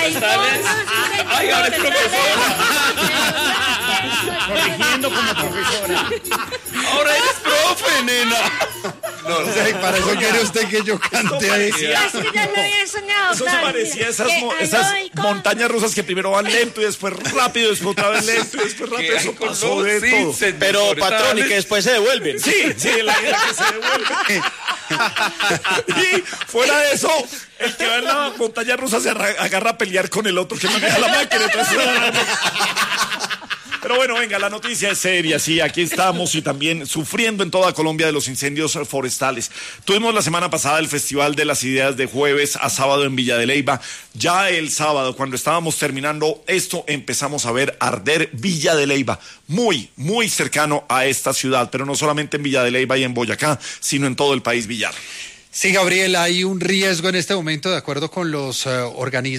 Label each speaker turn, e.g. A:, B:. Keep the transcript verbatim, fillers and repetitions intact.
A: Forestales. Ay, ahora es profesora.
B: Corrigiendo como profesora.
A: Ahora eres profe, nena.
C: No, no sé, para eso quiere usted que yo cante ahí.
D: Así ya lo había soñado.
E: Eso se
D: claro,
E: parecía a esas,
D: que
E: mo-
D: aló
E: esas
D: y con-
E: montañas rusas que primero van lento y después rápido, después otra vez lento y después rápido. Eso pasó de todo.
F: Pero patrón, y que después se devuelven.
E: Sí, sí, la idea que se devuelve. Y fuera de eso, el que va en la montaña rusa se arra- agarra a pelear con el otro que maneja la máquina. Entonces, pero bueno, venga, la noticia es seria, sí, aquí estamos y también sufriendo en toda Colombia de los incendios forestales. Tuvimos la semana pasada el Festival de las Ideas de jueves a sábado en Villa de Leyva. Ya el sábado, cuando estábamos terminando esto, empezamos a ver arder Villa de Leyva, muy, muy cercano a esta ciudad, pero no solamente en Villa de Leyva y en Boyacá, sino en todo el país, Villar.
C: Sí, Gabriel, hay un riesgo en este momento, de acuerdo con los uh, organismos